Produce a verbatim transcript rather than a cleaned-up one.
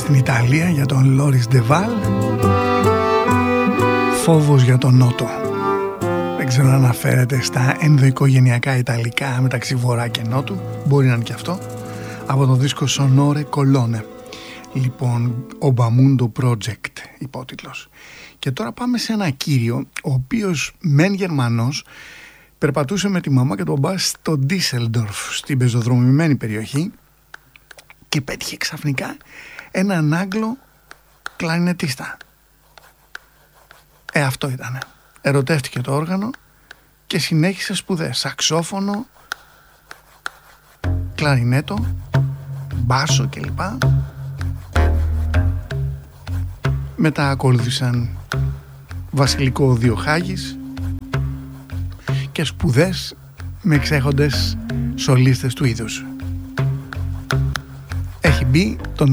στην Ιταλία για τον Λόρις Ντεβάλ. Φόβος για τον Νότο. Δεν ξέρω αν αναφέρεται στα ενδοοικογενειακά Ιταλικά μεταξύ Βορρά και Νότου. Μπορεί να είναι και αυτό. Από το δίσκο Sonore Colonne. Λοιπόν, Obamundo Project υπότιτλος. Και τώρα πάμε σε ένα κύριο, ο οποίος μεν Γερμανός, περπατούσε με τη μαμά και τον μπα στο Ντίσελντορφ, στην πεζοδρομημένη περιοχή, και πέτυχε ξαφνικά έναν Άγγλο κλαρινετίστα. Ε, αυτό ήτανε. Ερωτεύτηκε το όργανο και συνέχισε σπουδές. Σαξόφωνο, κλαρινέτο, μπάσο κλπ. Μετά ακολούθησαν βασιλικό Διοχάγης και σπουδές με εξέχοντες σολίστες του είδους. Έχει μπει τον